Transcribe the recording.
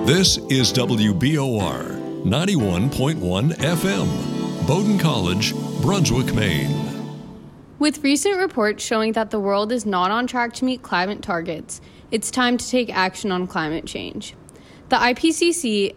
This is WBOR 91.1 FM, Bowdoin College, Brunswick, Maine. With recent reports showing that the world is not on track to meet climate targets, it's time to take action on climate change. The IPCC